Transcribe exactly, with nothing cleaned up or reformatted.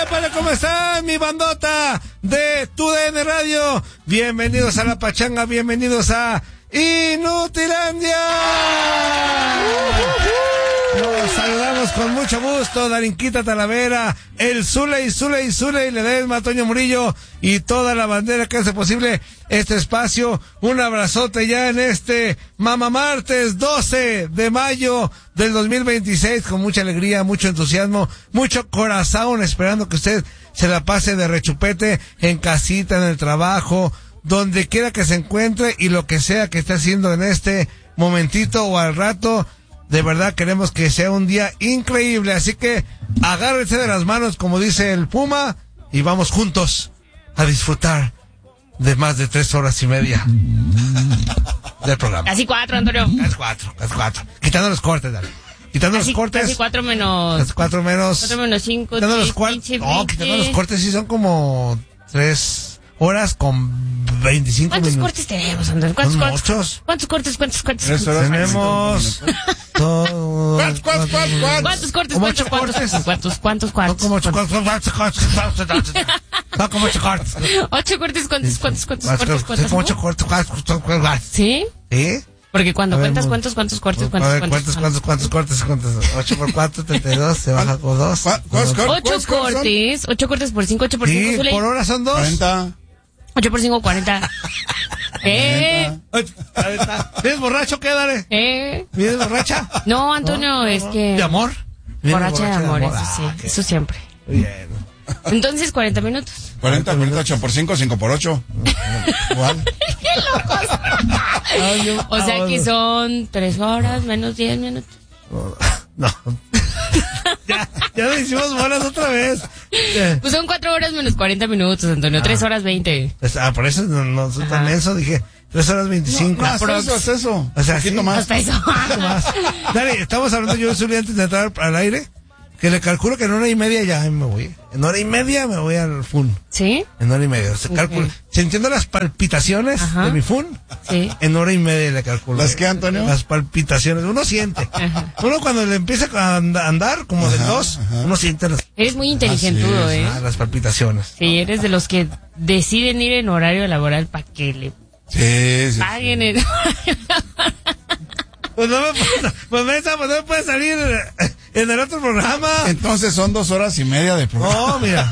¡Épale! ¿Cómo están, mi bandota de Tu D N Radio? Bienvenidos a La Pachanga, bienvenidos a Inutilandia. Nos saludamos con mucho gusto, Darinquita Talavera, el Zuley, Zuley, Zuley, Ledesma, Toño Murillo y toda la bandera que hace posible este espacio. Un abrazote ya en este Mama Martes doce de mayo del dos mil veintiséis, con mucha alegría, mucho entusiasmo, mucho corazón, esperando que usted se la pase de rechupete en casita, en el trabajo, donde quiera que se encuentre y lo que sea que esté haciendo en este momentito o al rato. De verdad queremos que sea un día increíble, así que agárrense de las manos, como dice el Puma, y vamos juntos a disfrutar de más de tres horas y media del programa. Casi cuatro, Antonio. Casi cuatro, casi cuatro. Quitando los cortes, dale. Quitando casi, los cortes. Casi cuatro menos. Casi cuatro menos. Cuatro menos cinco. Quitando diez, los cuartos. quince, No, veinte. quitando los cortes sí son como tres horas con veinticinco ¿Cuántos minutos. cortes tenemos, Antonio? ¿Cuántos Son cortes? muchos. ¿Cuántos cortes? ¿Cuántos cortes? Tres horas. Tenemos todo. ¿Cuántos, cuántos, cuántos, cuántos? ¿Cuántos cortes? Como ¿Cuántos ocho cuántos? cortes. ¿Cuántos? ¿Cuántos? No ¿Cuántos? como ocho cortes. ¿Cuántos cortes? No como ocho cortes. Ocho cortes. ¿Cuántos? ¿Cuántos? ¿Cuántos? Más ¿Cuántos? cortes, como ocho cortes. ¿Cuántos? ¿Sí? ¿Sí? Porque cuando A ver, cuentas mu- cuántos, cuántos cortes, A cuántos, ver, cuántos, ¿cuántos, cuántos, cuántos cortes? ¿Cuántos? ocho por cuatro, treinta y dos, se baja con dos. ¿Cuál- cuál- cuál- Ocho ¿Cuántos cortes son? cortes, ocho cortes por cinco, ocho por cinco, Sí, Zuley. por hora son dos. cuarenta. Ocho por cinco, cuarenta. ¿Eh? Ocho, ahí está. ¿Vienes borracho qué, dale? ¿Eh? ¿Vienes borracha? No, Antonio, es que... ¿De amor? ¿Vienes Borracha de amor, eso Ah, sí, qué eso siempre. bien. Entonces, cuarenta minutos. cuarenta, cuarenta, ocho por cinco, cinco por ocho. Igual. O sea que son tres horas menos diez minutos. No. Ya, ya lo hicimos bolas otra vez. Eh, Pues son cuatro horas menos cuarenta minutos, Antonio. Tres horas veinte. pues, ah, por eso no, no soy tan Ajá. menso, dije tres horas veinticinco. No, haz eso, haz eso. O sea, Un poquito sí. más. Hasta eso. Más. Dale, estamos hablando yo y Zuley antes de entrar al aire, que le calculo que en hora y media ya me voy. En hora y media me voy al F U N. ¿Sí? En hora y media. Se Ok. calcula. ¿Se entienden las palpitaciones Ajá. de mi F U N? Sí. En hora y media le calculo. ¿Las qué, Antonio? Las palpitaciones. Uno siente. Ajá. Uno cuando le empieza a and- a andar, como del dos, uno siente las, Eres muy inteligentudo, Así ¿eh? ah, las palpitaciones. Sí, eres de los que deciden ir en horario laboral para que le Sí, sí. paguen el horario laboral. Pues no me, puedo- pues, Mesa, pues no me puede salir en el otro programa. Entonces son dos horas y media de programa. No, mira,